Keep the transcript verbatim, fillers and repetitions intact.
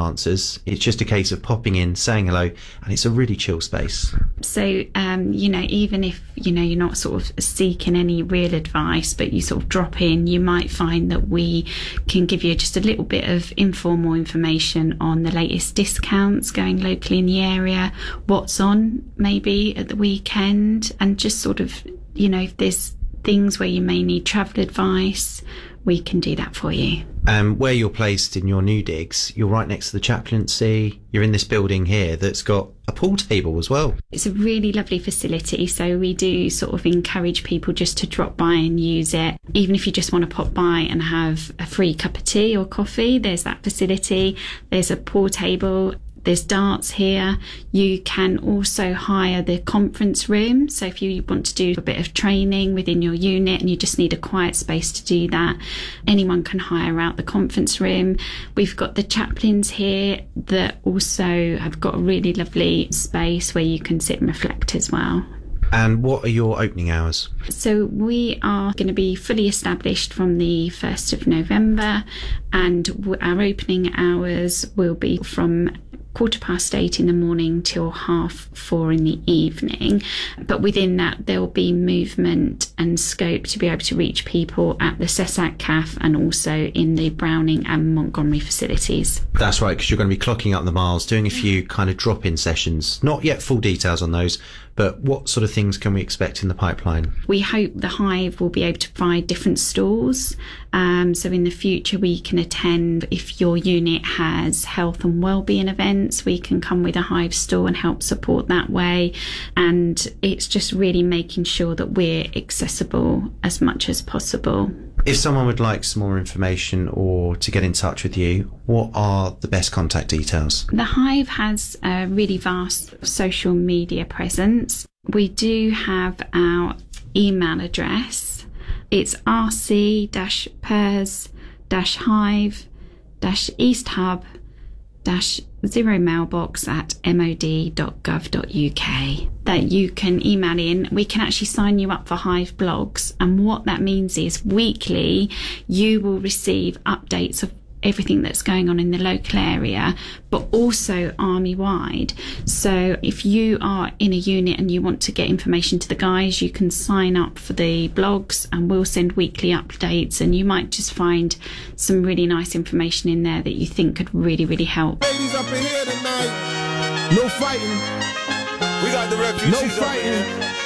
answers. It's just a case of popping in, saying hello, and it's a really chill space. So, um, you know, even if, you know, you're not sort of seeking any real advice, but you sort of drop in, you might find that we can give you just a little bit of informal information on the latest discounts going locally in the area, what's on maybe at the weekend, and just sort of, you know, if there's things where you may need travel advice, we can do that for you. Um, where you're placed in your new digs, you're right next to the chaplaincy. You're in this building here that's got a pool table as well. It's a really lovely facility, so we do sort of encourage people just to drop by and use it. Even if you just want to pop by and have a free cup of tea or coffee, there's that facility. There's a pool table. There's darts here. You can also hire the conference room. So if you want to do a bit of training within your unit and you just need a quiet space to do that, anyone can hire out the conference room. We've got the chaplains here that also have got a really lovely space where you can sit and reflect as well. And what are your opening hours? So we are going to be fully established from the first of November, and our opening hours will be from quarter past eight in the morning till half four in the evening. But within that, there'll be movement and scope to be able to reach people at the SESAC C A F and also in the Browning and Montgomery facilities. That's right, because you're going to be clocking up the miles, doing a few kind of drop-in sessions. Not yet full details on those, but what sort of things can we expect in the pipeline? We hope the Hive will be able to provide different stalls. Um, so in the future, we can attend, if your unit has health and wellbeing events, we can come with a Hive stall and help support that way. And it's just really making sure that we're accessible as much as possible. If someone would like some more information or to get in touch with you, what are the best contact details? The Hive has a really vast social media presence. We do have our email address. It's r c dash pers dash hive dash east hub dash zero mailbox at mod dot gov dot u k that you can email in. We can actually sign you up for Hive blogs, and what that means is weekly you will receive updates of everything that's going on in the local area, but also army-wide. So if you are in a unit and you want to get information to the guys, you can sign up for the blogs and we'll send weekly updates, and you might just find some really nice information in there that you think could really, really help. Ladies up in here tonight, no fighting. We got the refugees No fighting. up in here.